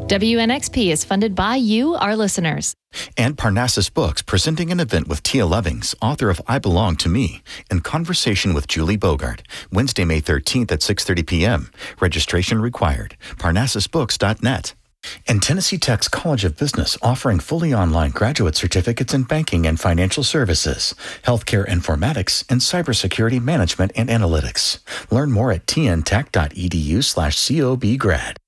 WNXP is funded by you, our listeners. And Parnassus Books, presenting an event with Tia Levings, author of I Belong to Me, in conversation with Julie Bogart, Wednesday, May 13th at 6:30 p.m. Registration required. ParnassusBooks.net. And Tennessee Tech's College of Business, offering fully online graduate certificates in banking and financial services, healthcare informatics, and cybersecurity management and analytics. Learn more at tntech.edu/cobgrad.